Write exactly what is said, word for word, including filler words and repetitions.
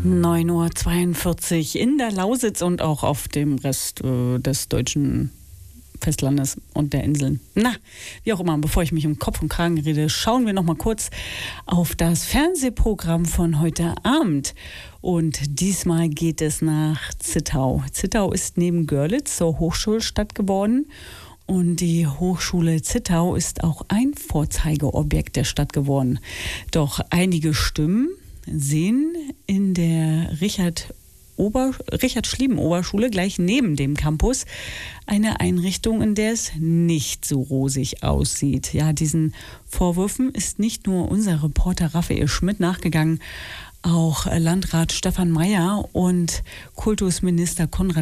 neun Uhr zweiundvierzig in der Lausitz und auch auf dem Rest äh, des deutschen Festlandes und der Inseln. Na, wie auch immer, bevor ich mich um Kopf und Kragen rede, schauen wir noch mal kurz auf das Fernsehprogramm von heute Abend. Und diesmal geht es nach Zittau. Zittau ist neben Görlitz zur Hochschulstadt geworden. Und die Hochschule Zittau ist auch ein Vorzeigeobjekt der Stadt geworden. Doch einige Stimmen sehen in der Richard Ober, Richard Schlieben Oberschule gleich neben dem Campus eine Einrichtung, in der es nicht so rosig aussieht. Ja, diesen Vorwürfen ist nicht nur unser Reporter Raphael Schmidt nachgegangen, auch Landrat Stefan Meyer und Kultusminister Konrad